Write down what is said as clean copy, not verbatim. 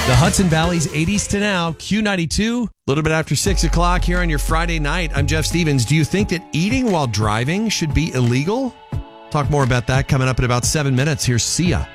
The Hudson Valley's 80s to now, Q92, a little bit after 6 o'clock here on your Friday night. I'm Jeff Stevens. Do you think that eating while driving should be illegal? Talk more about that coming up in about 7 minutes. Here's Sia.